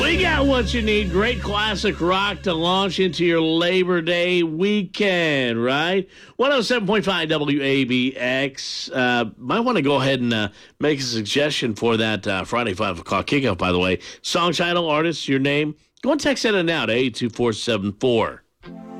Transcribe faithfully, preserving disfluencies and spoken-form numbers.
We got what you need. Great classic rock to launch into your Labor Day weekend, right? one oh seven point five W A B X. Uh, might want to go ahead and uh, make a suggestion for that uh, Friday five o'clock kickoff, by the way. Song title, artist, your name. Go and text that in now to eight two four seven four.